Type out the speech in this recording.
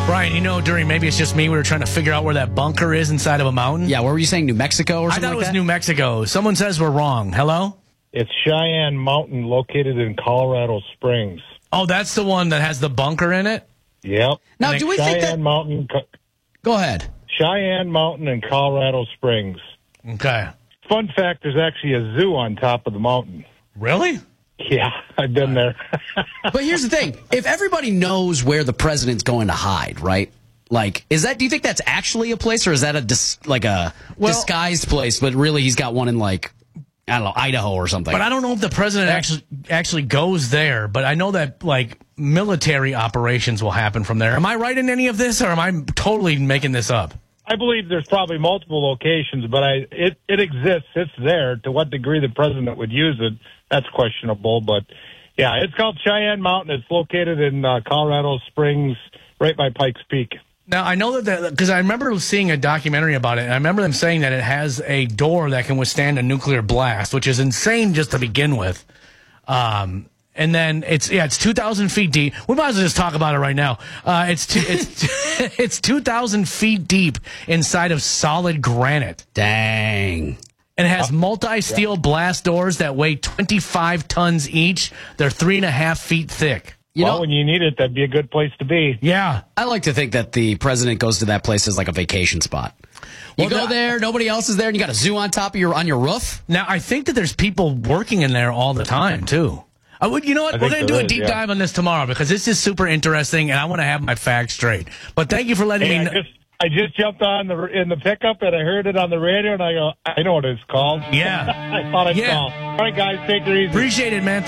Brian, during Maybe It's Just Me, we were trying to figure out where that bunker is inside of a mountain. Yeah, where were you saying? New Mexico or something I thought like it was that? New Mexico. Someone says we're wrong. Hello? It's Cheyenne Mountain, located in Colorado Springs. Oh, that's the one that has the bunker in it? Yep. Now, do we think that... Cheyenne Mountain. Go ahead. Cheyenne Mountain in Colorado Springs. Okay. Fun fact, there's actually a zoo on top of the mountain. Really? Yeah, I've been there. But here's the thing. If everybody knows where the president's going to hide, right? Like, do you think that's actually a place, or is that a disguised place, but really he's got one in, like, I don't know, Idaho or something? But I don't know if the president actually goes there, but I know that, like, military operations will happen from there. Am I right in any of this, or am I totally making this up? I believe there's probably multiple locations, but it exists. It's there. To what degree the president would use it, that's questionable. But, yeah, it's called Cheyenne Mountain. It's located in Colorado Springs, right by Pikes Peak. Now, I know that because I remember seeing a documentary about it, and I remember them saying that it has a door that can withstand a nuclear blast, which is insane just to begin with. And then it's 2,000 feet deep. We might as well just talk about it right now. It's 2,000 feet deep inside of solid granite. Dang. And it has multi-steel blast doors that weigh 25 tons each. They're 3.5 feet thick. When you need it, that'd be a good place to be. Yeah. I like to think that the president goes to that place as like a vacation spot. You go there, nobody else is there, and you got a zoo on top of on your roof? Now, I think that there's people working in there all the time, too. You know what? We're going to do a deep dive on this tomorrow because this is super interesting, and I want to have my facts straight. But thank you for letting me know. I just jumped on in the pickup, and I heard it on the radio, and I go, I know what it's called. Yeah. I thought I'd call. All right, guys, take it easy. Appreciate it, man.